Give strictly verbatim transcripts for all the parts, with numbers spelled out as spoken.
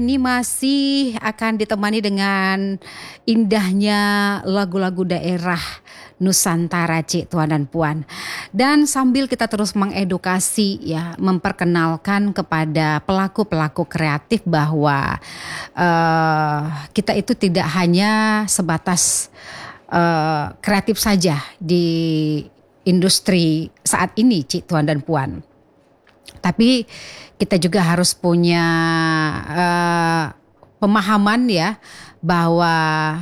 Ini masih akan ditemani dengan indahnya lagu-lagu daerah Nusantara, Cik, Tuan dan Puan. Dan sambil kita terus mengedukasi ya, memperkenalkan kepada pelaku-pelaku kreatif bahwa uh, kita itu tidak hanya sebatas uh, kreatif saja di industri saat ini, Cik, Tuan dan Puan. Tapi kita juga harus punya uh, pemahaman ya bahwa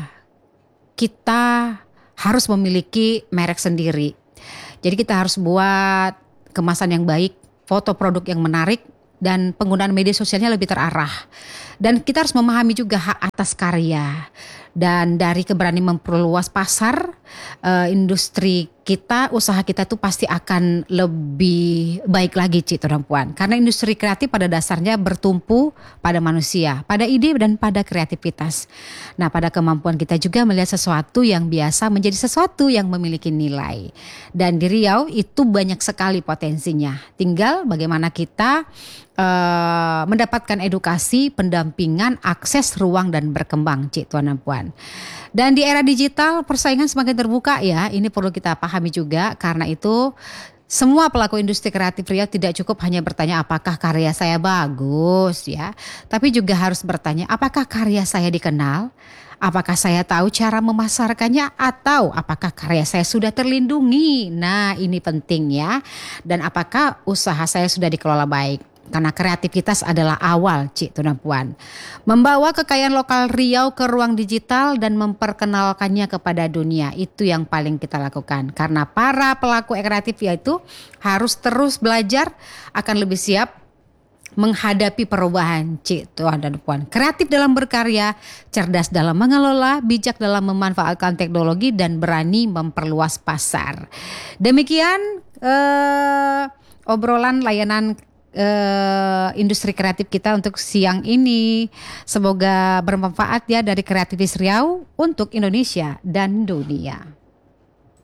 kita harus memiliki merek sendiri. Jadi kita harus buat kemasan yang baik, foto produk yang menarik, dan penggunaan media sosialnya lebih terarah. Dan kita harus memahami juga hak atas karya. Dan dari keberanian memperluas pasar, uh, industri kita, usaha kita tuh pasti akan lebih baik lagi, Cik, Tuan dan Puan. Karena industri kreatif pada dasarnya bertumpu pada manusia, pada ide dan pada kreativitas. Nah, pada kemampuan kita juga melihat sesuatu yang biasa menjadi sesuatu yang memiliki nilai. Dan di Riau itu banyak sekali potensinya. Tinggal bagaimana kita uh, mendapatkan edukasi, pendampingan, akses ruang dan berkembang, Cik, Tuan dan Puan. Dan di era digital persaingan semakin terbuka ya, ini perlu kita pahami juga. Karena itu semua pelaku industri kreatif Riau tidak cukup hanya bertanya apakah karya saya bagus ya, tapi juga harus bertanya apakah karya saya dikenal, apakah saya tahu cara memasarkannya, atau apakah karya saya sudah terlindungi. Nah, ini penting ya. Dan apakah usaha saya sudah dikelola baik. Karena kreativitas adalah awal, Cik, Tuan dan Puan. Membawa kekayaan lokal Riau ke ruang digital dan memperkenalkannya kepada dunia. Itu yang paling kita lakukan. Karena para pelaku kreatif yaitu harus terus belajar akan lebih siap menghadapi perubahan, Cik, Tuan dan Puan. Kreatif dalam berkarya, cerdas dalam mengelola, bijak dalam memanfaatkan teknologi, dan berani memperluas pasar. Demikian eh, obrolan layanan Uh, industri kreatif kita untuk siang ini. Semoga bermanfaat ya dari Kreativis Riau untuk Indonesia dan dunia.